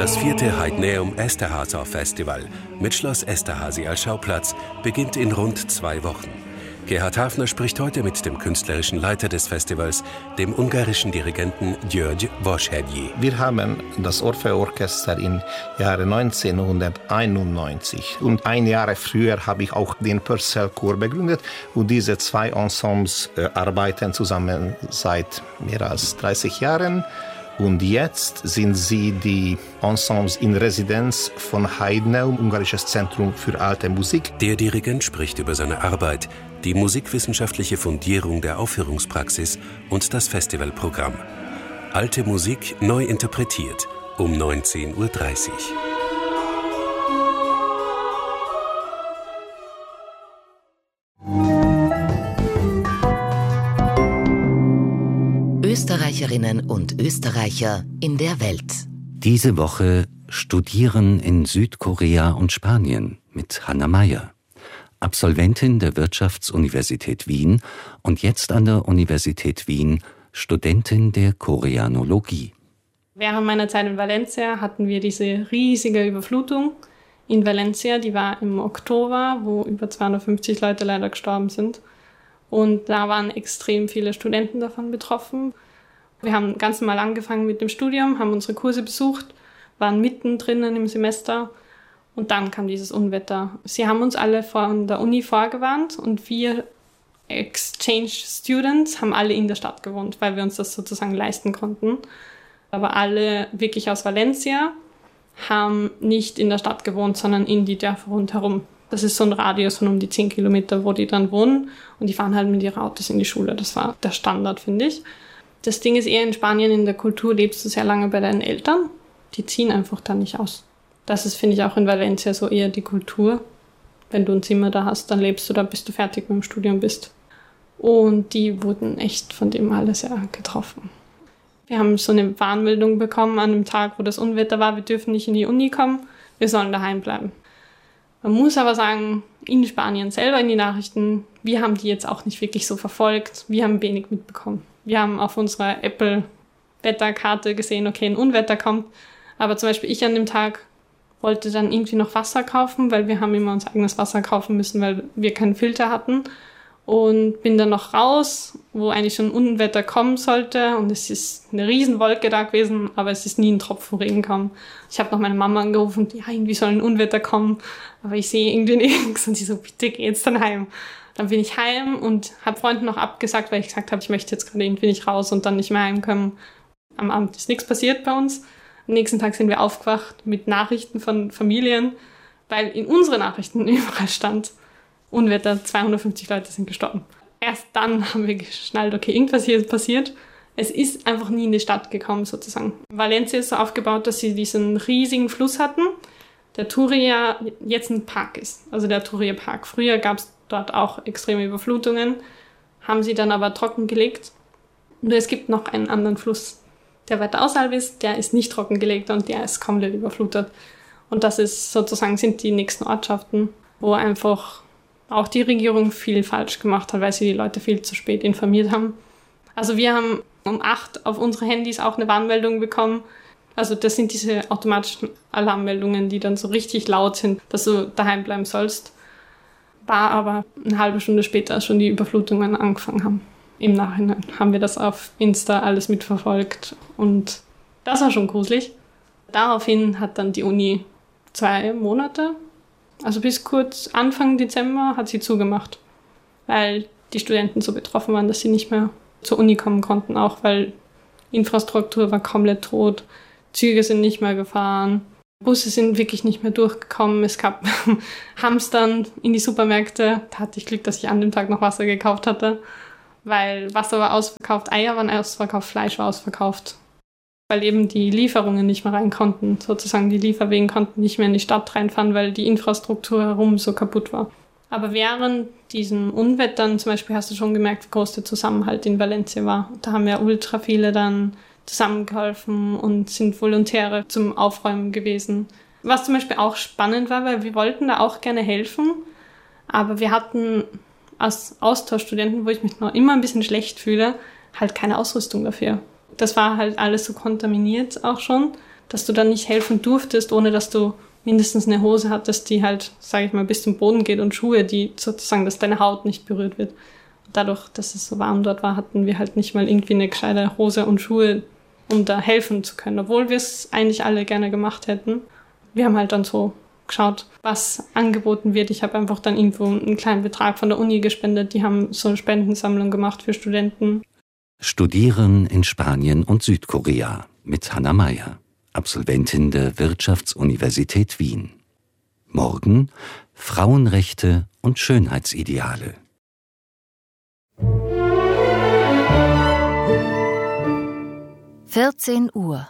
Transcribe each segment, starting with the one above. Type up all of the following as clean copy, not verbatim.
Das 4. Haidneum Esterházy Festival mit Schloss Esterházy als Schauplatz beginnt in rund 2 Wochen. Gerhard Hafner spricht heute mit dem künstlerischen Leiter des Festivals, dem ungarischen Dirigenten György Vashhegyi. Wir haben das Orpheus-Orchester im Jahre 1991 und ein Jahr früher habe ich auch den Purcell-Chor begründet und diese 2 Ensembles arbeiten zusammen seit mehr als 30 Jahren. Und jetzt sind sie die Ensembles in Residenz von Haidneum, Ungarisches Zentrum für alte Musik. Der Dirigent spricht über seine Arbeit, die musikwissenschaftliche Fundierung der Aufführungspraxis und das Festivalprogramm. Alte Musik neu interpretiert um 19:30 Uhr. Österreicherinnen und Österreicher in der Welt. Diese Woche Studieren in Südkorea und Spanien mit Hanna Meyer, Absolventin der Wirtschaftsuniversität Wien und jetzt an der Universität Wien Studentin der Koreanologie. Während meiner Zeit in Valencia hatten wir diese riesige Überflutung in Valencia, die war im Oktober, wo über 250 Leute leider gestorben sind. Und da waren extrem viele Studenten davon betroffen. Wir haben ganz normal angefangen mit dem Studium, haben unsere Kurse besucht, waren mittendrin im Semester und dann kam dieses Unwetter. Sie haben uns alle von der Uni vorgewarnt und wir Exchange Students haben alle in der Stadt gewohnt, weil wir uns das sozusagen leisten konnten. Aber alle wirklich aus Valencia haben nicht in der Stadt gewohnt, sondern in die Dörfer rundherum. Das ist so ein Radius von um die 10 Kilometer, wo die dann wohnen. Und die fahren halt mit ihren Autos in die Schule. Das war der Standard, finde ich. Das Ding ist eher in Spanien, in der Kultur lebst du sehr lange bei deinen Eltern. Die ziehen einfach da nicht aus. Das ist, finde ich, auch in Valencia so eher die Kultur. Wenn du ein Zimmer da hast, dann lebst du da, bis du fertig mit dem Studium bist. Und die wurden echt von dem alles sehr getroffen. Wir haben so eine Warnmeldung bekommen an dem Tag, wo das Unwetter war. Wir dürfen nicht in die Uni kommen, wir sollen daheim bleiben. Man muss aber sagen, in Spanien selber in die Nachrichten, wir haben die jetzt auch nicht wirklich so verfolgt. Wir haben wenig mitbekommen. Wir haben auf unserer Apple-Wetterkarte gesehen, okay, ein Unwetter kommt. Aber zum Beispiel ich an dem Tag wollte dann irgendwie noch Wasser kaufen, weil wir haben immer unser eigenes Wasser kaufen müssen, weil wir keinen Filter hatten. Und bin dann noch raus, wo eigentlich schon ein Unwetter kommen sollte. Und es ist eine Riesenwolke da gewesen, aber es ist nie ein Tropfen Regen gekommen. Ich habe noch meine Mama angerufen, ja, irgendwie soll ein Unwetter kommen, aber ich sehe irgendwie nichts. Und sie so, bitte geh jetzt dann heim. Dann bin ich heim und habe Freunden noch abgesagt, weil ich gesagt habe, ich möchte jetzt gerade irgendwie nicht raus und dann nicht mehr heimkommen. Am Abend ist nichts passiert bei uns. Am nächsten Tag sind wir aufgewacht mit Nachrichten von Familien, weil in unseren Nachrichten überall stand, Unwetter, 250 Leute sind gestorben. Erst dann haben wir geschnallt, okay, irgendwas hier ist passiert. Es ist einfach nie in die Stadt gekommen, sozusagen. Valencia ist so aufgebaut, dass sie diesen riesigen Fluss hatten, der Turia jetzt ein Park ist, also der Turia Park. Früher gab es dort auch extreme Überflutungen, haben sie dann aber trockengelegt. Nur es gibt noch einen anderen Fluss, der weiter außerhalb ist, der ist nicht trockengelegt und der ist komplett überflutet. Und das ist sozusagen, sind die nächsten Ortschaften, wo einfach auch die Regierung viel falsch gemacht hat, weil sie die Leute viel zu spät informiert haben. Also wir haben um 8 auf unsere Handys auch eine Warnmeldung bekommen. Also das sind diese automatischen Alarmmeldungen, die dann so richtig laut sind, dass du daheim bleiben sollst. War aber eine halbe Stunde später schon die Überflutungen angefangen haben. Im Nachhinein haben wir das auf Insta alles mitverfolgt und das war schon gruselig. Daraufhin hat dann die Uni 2 Monate, also bis kurz Anfang Dezember hat sie zugemacht, weil die Studenten so betroffen waren, dass sie nicht mehr zur Uni kommen konnten, auch weil Infrastruktur war komplett tot, Züge sind nicht mehr gefahren, Busse sind wirklich nicht mehr durchgekommen, es gab Hamstern in die Supermärkte. Da hatte ich Glück, dass ich an dem Tag noch Wasser gekauft hatte, weil Wasser war ausverkauft, Eier waren ausverkauft, Fleisch war ausverkauft, weil eben die Lieferungen nicht mehr rein konnten. Sozusagen die Lieferwegen konnten nicht mehr in die Stadt reinfahren, weil die Infrastruktur herum so kaputt war. Aber während diesen Unwettern zum Beispiel hast du schon gemerkt, wie groß der Zusammenhalt in Valencia war. Da haben ja ultra viele dann zusammengeholfen und sind Volontäre zum Aufräumen gewesen. Was zum Beispiel auch spannend war, weil wir wollten da auch gerne helfen, aber wir hatten als Austauschstudenten, wo ich mich noch immer ein bisschen schlecht fühle, halt keine Ausrüstung dafür. Das war halt alles so kontaminiert auch schon. dass du dann nicht helfen durftest, ohne dass du mindestens eine Hose hattest, die halt, sage ich mal, bis zum Boden geht und Schuhe, die sozusagen, dass deine Haut nicht berührt wird. Und dadurch, dass es so warm dort war, hatten wir halt nicht mal irgendwie eine gescheite Hose und Schuhe, um da helfen zu können, obwohl wir es eigentlich alle gerne gemacht hätten. Wir haben halt dann so geschaut, was angeboten wird. Ich habe einfach dann irgendwo einen kleinen Betrag von der Uni gespendet. Die haben so eine Spendensammlung gemacht für Studenten. Studieren in Spanien und Südkorea mit Hanna Mayer, Absolventin der Wirtschaftsuniversität Wien. Morgen Frauenrechte und Schönheitsideale. Uhr.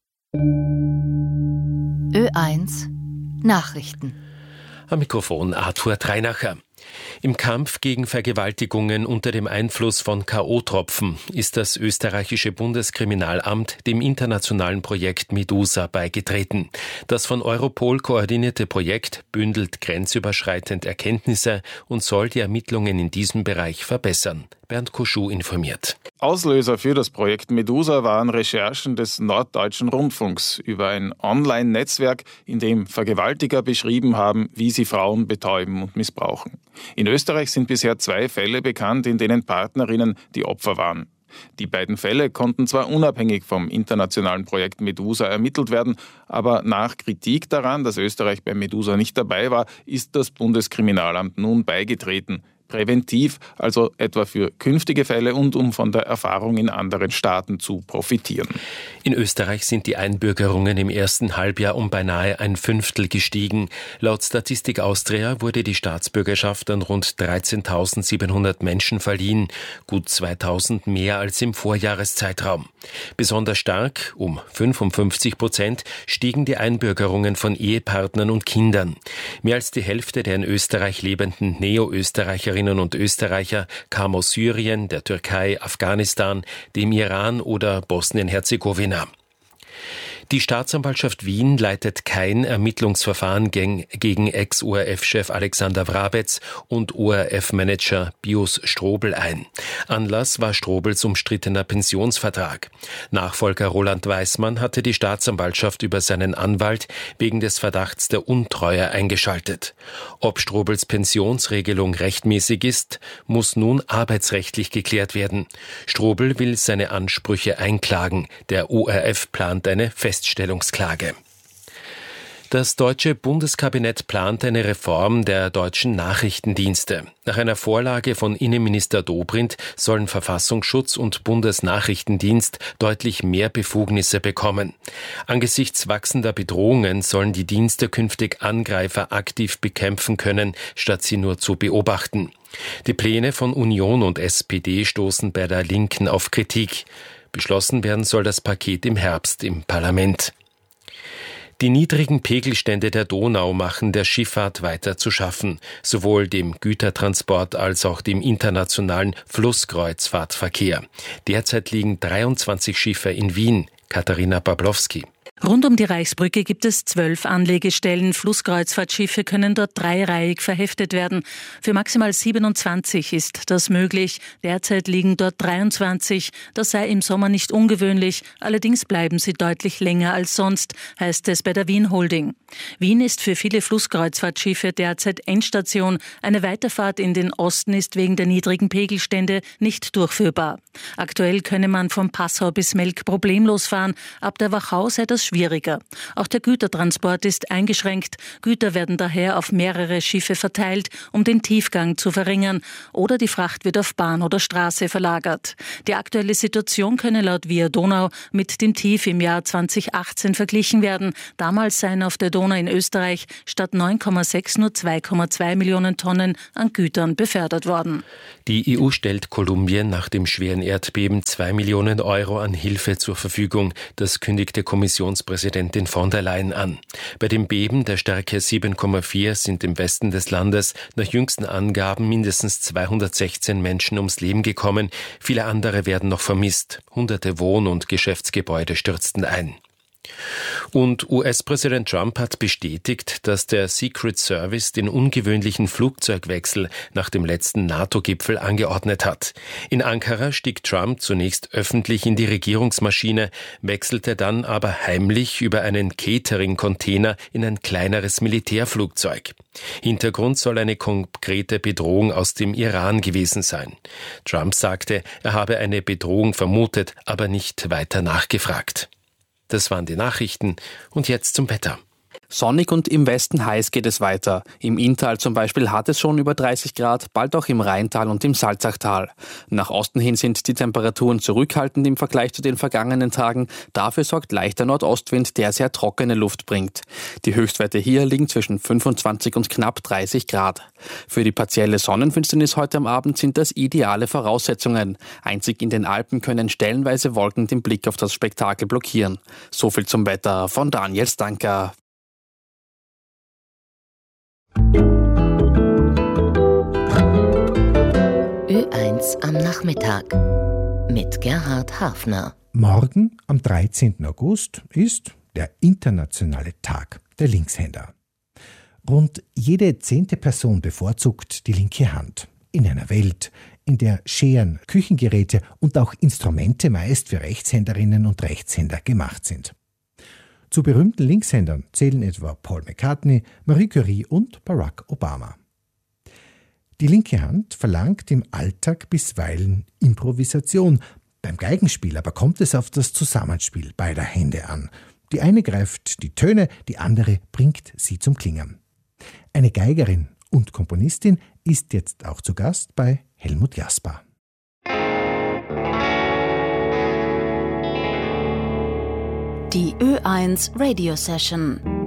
Ö1 Nachrichten. Am Mikrofon Arthur Treinacher. Im Kampf gegen Vergewaltigungen unter dem Einfluss von K.O.-Tropfen ist das österreichische Bundeskriminalamt dem internationalen Projekt Medusa beigetreten. Das von Europol koordinierte Projekt bündelt grenzüberschreitend Erkenntnisse und soll die Ermittlungen in diesem Bereich verbessern. Bernd Koschuh informiert. Auslöser für das Projekt Medusa waren Recherchen des Norddeutschen Rundfunks über ein Online-Netzwerk, in dem Vergewaltiger beschrieben haben, wie sie Frauen betäuben und missbrauchen. In Österreich sind bisher 2 Fälle bekannt, in denen Partnerinnen die Opfer waren. Die beiden Fälle konnten zwar unabhängig vom internationalen Projekt Medusa ermittelt werden, aber nach Kritik daran, dass Österreich bei Medusa nicht dabei war, ist das Bundeskriminalamt nun beigetreten. Präventiv, also etwa für künftige Fälle und um von der Erfahrung in anderen Staaten zu profitieren. In Österreich sind die Einbürgerungen im ersten Halbjahr um beinahe 1/5 gestiegen. Laut Statistik Austria wurde die Staatsbürgerschaft an rund 13.700 Menschen verliehen, gut 2.000 mehr als im Vorjahreszeitraum. Besonders stark, um 55%, stiegen die Einbürgerungen von Ehepartnern und Kindern. Mehr als die Hälfte der in Österreich lebenden Neo-Österreicherinnen und Österreicher kam aus Syrien, der Türkei, Afghanistan, dem Iran oder Bosnien-Herzegowina. Die Staatsanwaltschaft Wien leitet kein Ermittlungsverfahren gegen Ex-ORF-Chef Alexander Wrabetz und ORF-Manager Pius Strobl ein. Anlass war Strobls umstrittener Pensionsvertrag. Nachfolger Roland Weismann hatte die Staatsanwaltschaft über seinen Anwalt wegen des Verdachts der Untreue eingeschaltet. Ob Strobls Pensionsregelung rechtmäßig ist, muss nun arbeitsrechtlich geklärt werden. Strobl will seine Ansprüche einklagen. Der ORF plant eine Feststellungsklage. Das deutsche Bundeskabinett plant eine Reform der deutschen Nachrichtendienste. Nach einer Vorlage von Innenminister Dobrindt sollen Verfassungsschutz und Bundesnachrichtendienst deutlich mehr Befugnisse bekommen. Angesichts wachsender Bedrohungen sollen die Dienste künftig Angreifer aktiv bekämpfen können, statt sie nur zu beobachten. Die Pläne von Union und SPD stoßen bei der Linken auf Kritik. Beschlossen werden soll das Paket im Herbst im Parlament. Die niedrigen Pegelstände der Donau machen der Schifffahrt weiter zu schaffen, sowohl dem Gütertransport als auch dem internationalen Flusskreuzfahrtverkehr. Derzeit liegen 23 Schiffe in Wien. Katharina Pawlowski. Rund um die Reichsbrücke gibt es 12 Anlegestellen. Flusskreuzfahrtschiffe können dort dreireihig verheftet werden. Für maximal 27 ist das möglich. Derzeit liegen dort 23. Das sei im Sommer nicht ungewöhnlich. Allerdings bleiben sie deutlich länger als sonst, heißt es bei der Wien Holding. Wien ist für viele Flusskreuzfahrtschiffe derzeit Endstation. Eine Weiterfahrt in den Osten ist wegen der niedrigen Pegelstände nicht durchführbar. Aktuell könne man von Passau bis Melk problemlos fahren. Ab der Wachau sei das schwieriger. Auch der Gütertransport ist eingeschränkt. Güter werden daher auf mehrere Schiffe verteilt, um den Tiefgang zu verringern. Oder die Fracht wird auf Bahn oder Straße verlagert. Die aktuelle Situation könne laut Via Donau mit dem Tief im Jahr 2018 verglichen werden. Damals seien auf der Donau in Österreich statt 9,6 nur 2,2 Millionen Tonnen an Gütern befördert worden. Die EU stellt Kolumbien nach dem schweren Erdbeben 2 Millionen Euro an Hilfe zur Verfügung. Das kündigte Kommissionspräsidentin von der Leyen an. Bei dem Beben der Stärke 7,4 sind im Westen des Landes nach jüngsten Angaben mindestens 216 Menschen ums Leben gekommen. Viele andere werden noch vermisst. Hunderte Wohn- und Geschäftsgebäude stürzten ein. Und US-Präsident Trump hat bestätigt, dass der Secret Service den ungewöhnlichen Flugzeugwechsel nach dem letzten NATO-Gipfel angeordnet hat. In Ankara stieg Trump zunächst öffentlich in die Regierungsmaschine, wechselte dann aber heimlich über einen Catering-Container in ein kleineres Militärflugzeug. Hintergrund soll eine konkrete Bedrohung aus dem Iran gewesen sein. Trump sagte, er habe eine Bedrohung vermutet, aber nicht weiter nachgefragt. Das waren die Nachrichten und jetzt zum Wetter. Sonnig und im Westen heiß geht es weiter. Im Inntal zum Beispiel hat es schon über 30 Grad, bald auch im Rheintal und im Salzachtal. Nach Osten hin sind die Temperaturen zurückhaltend im Vergleich zu den vergangenen Tagen. Dafür sorgt leichter Nordostwind, der sehr trockene Luft bringt. Die Höchstwerte hier liegen zwischen 25 und knapp 30 Grad. Für die partielle Sonnenfinsternis heute am Abend sind das ideale Voraussetzungen. Einzig in den Alpen können stellenweise Wolken den Blick auf das Spektakel blockieren. So viel zum Wetter von Daniel Stanker. Ö1 am Nachmittag mit Gerhard Hafner. Morgen, am 13. August, ist der internationale Tag der Linkshänder. Rund jede 10. Person bevorzugt die linke Hand. In einer Welt, in der Scheren, Küchengeräte und auch Instrumente meist für Rechtshänderinnen und Rechtshänder gemacht sind. Zu berühmten Linkshändern zählen etwa Paul McCartney, Marie Curie und Barack Obama. Die linke Hand verlangt im Alltag bisweilen Improvisation. Beim Geigenspiel aber kommt es auf das Zusammenspiel beider Hände an. Die eine greift die Töne, die andere bringt sie zum Klingen. Eine Geigerin und Komponistin ist jetzt auch zu Gast bei Helmut Jasper. Die Ö1 Radio Session.